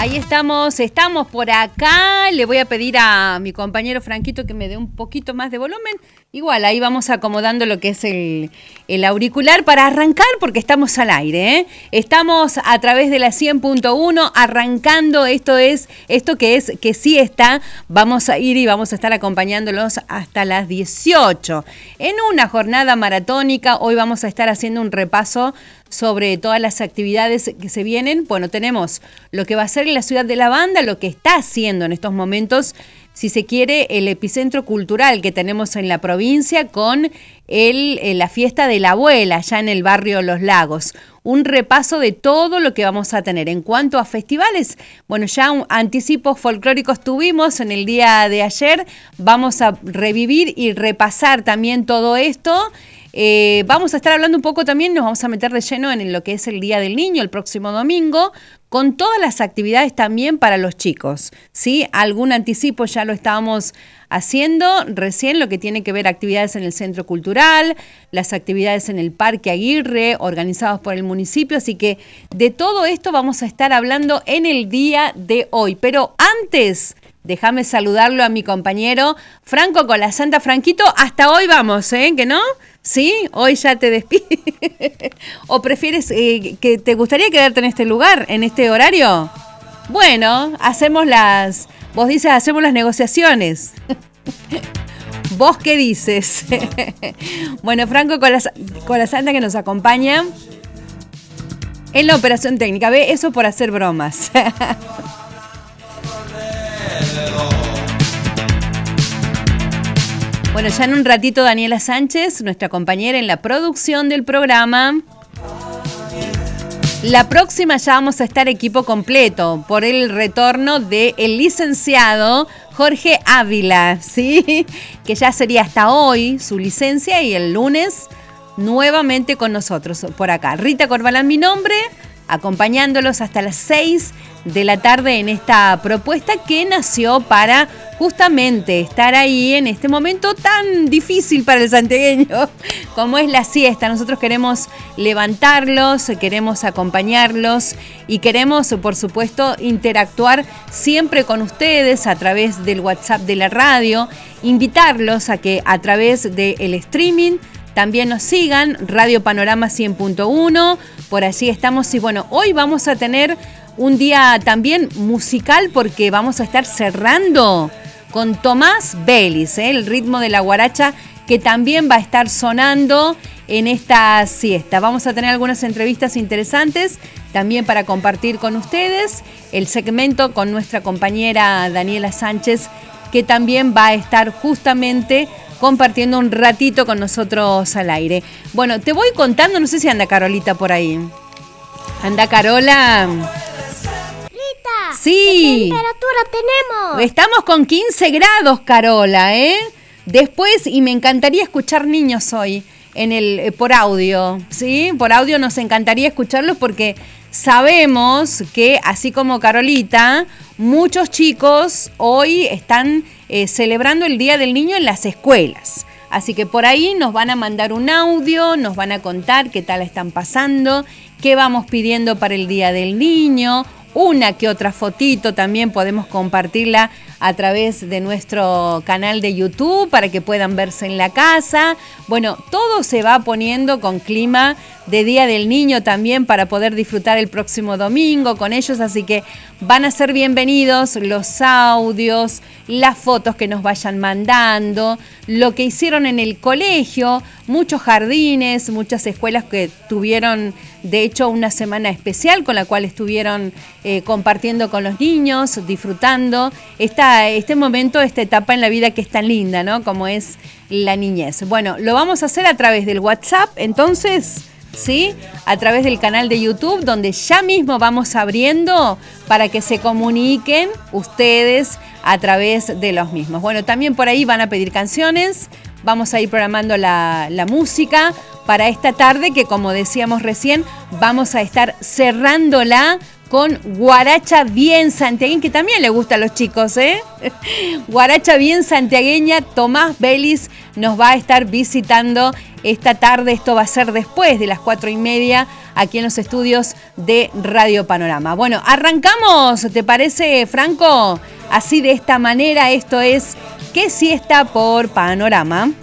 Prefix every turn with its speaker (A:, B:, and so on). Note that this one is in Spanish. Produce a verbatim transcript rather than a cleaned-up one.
A: Ahí estamos, estamos por acá. Le voy a pedir a mi compañero Franquito que me dé un poquito más de volumen. Igual, ahí vamos acomodando lo que es el, el auricular para arrancar, porque estamos al aire, ¿eh? Estamos a través de la cien punto uno arrancando. Esto es, esto que es, que sí está. Vamos a ir y vamos a estar acompañándolos hasta las dieciocho. En una jornada maratónica, hoy vamos a estar haciendo un repaso sobre todas las actividades que se vienen. Bueno, tenemos lo que va a ser en la ciudad de La Banda, lo que está haciendo en estos momentos, si se quiere, el epicentro cultural que tenemos en la provincia con el, la fiesta de la abuela, allá en el barrio Los Lagos. Un repaso de todo lo que vamos a tener. En cuanto a festivales, bueno, ya un anticipos folclóricos tuvimos en el día de ayer. Vamos a revivir y repasar también todo esto. Eh, vamos a estar hablando un poco también, nos vamos a meter de lleno en lo que es el Día del Niño el próximo domingo, con todas las actividades también para los chicos, ¿sí? Algún anticipo ya lo estábamos haciendo recién, lo que tiene que ver actividades en el Centro Cultural, las actividades en el Parque Aguirre, organizados por el municipio, así que de todo esto vamos a estar hablando en el día de hoy. Pero antes, déjame saludarlo a mi compañero Franco Colasanta. Franquito, hasta hoy vamos, ¿eh? ¿Que no? ¿Sí? ¿Hoy ya te despides? ¿O prefieres eh, que te gustaría quedarte en este lugar, en este horario? Bueno, hacemos las... Vos dices, hacemos las negociaciones. ¿Vos qué dices? Bueno, Franco Colasanta que nos acompaña en la operación técnica. Ve, eso por hacer bromas. Bueno, ya en un ratito Daniela Sánchez, nuestra compañera en la producción del programa. La próxima ya vamos a estar equipo completo por el retorno del licenciado Jorge Ávila, ¿sí? Que ya sería hasta hoy su licencia y el lunes nuevamente con nosotros por acá. Rita Corbalán, mi nombre, acompañándolos hasta las seis de la tarde en esta propuesta que nació para justamente estar ahí en este momento tan difícil para el santiagueño como es la siesta. Nosotros queremos levantarlos, queremos acompañarlos y queremos, por supuesto, interactuar siempre con ustedes a través del WhatsApp de la radio, invitarlos a que a través del streaming también nos sigan, Radio Panorama cien punto uno, por allí estamos. Y bueno, hoy vamos a tener un día también musical porque vamos a estar cerrando con Tomás Vélez, ¿eh? El ritmo de la guaracha que también va a estar sonando en esta siesta. Vamos a tener algunas entrevistas interesantes también para compartir con ustedes. El segmento con nuestra compañera Daniela Sánchez, que también va a estar justamente compartiendo un ratito con nosotros al aire. Bueno, te voy contando, no sé si anda Carolita por ahí. ¿Anda Carola?
B: Rita,
A: sí.
B: ¿Qué temperatura tenemos?
A: Estamos con quince grados, Carola, ¿eh? Después, y me encantaría escuchar niños hoy en el eh, por audio, ¿sí? Por audio nos encantaría escucharlos porque sabemos que, así como Carolita, muchos chicos hoy están eh, celebrando el Día del Niño en las escuelas. Así que por ahí nos van a mandar un audio, nos van a contar qué tal están pasando, qué vamos pidiendo para el Día del Niño. Una que otra fotito también podemos compartirla a través de nuestro canal de YouTube para que puedan verse en la casa. Bueno, todo se va poniendo con clima de Día del Niño también para poder disfrutar el próximo domingo con ellos, así que van a ser bienvenidos los audios, las fotos que nos vayan mandando, lo que hicieron en el colegio, muchos jardines, muchas escuelas que tuvieron de hecho una semana especial con la cual estuvieron eh, compartiendo con los niños, disfrutando esta, este momento, esta etapa en la vida que es tan linda, ¿no? Como es la niñez. Bueno, lo vamos a hacer a través del WhatsApp, entonces, ¿sí? A través del canal de YouTube, donde ya mismo vamos abriendo para que se comuniquen ustedes a través de los mismos. Bueno, también por ahí van a pedir canciones, vamos a ir programando la, la música para esta tarde que, como decíamos recién, vamos a estar cerrándola con guaracha bien santiagueña, que también le gusta a los chicos, ¿eh? Guaracha bien santiagueña. Tomás Vélez nos va a estar visitando esta tarde. Esto va a ser después de las cuatro y media aquí en los estudios de Radio Panorama. Bueno, arrancamos, ¿te parece, Franco? Así, de esta manera. Esto es ¿Qué siesta por Panorama?